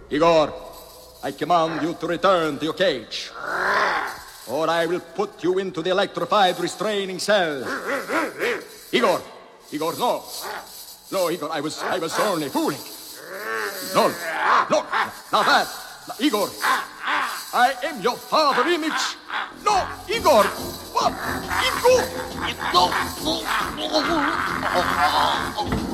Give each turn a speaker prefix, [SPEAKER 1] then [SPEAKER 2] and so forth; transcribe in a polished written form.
[SPEAKER 1] Igor, I command you to return to your cage, or I will put you into the electrified restraining cell. Igor! Igor, no! No, Igor, I was only fooling. No, no, not that. Igor, I am your father image. No, Igor! What? Igor!
[SPEAKER 2] No.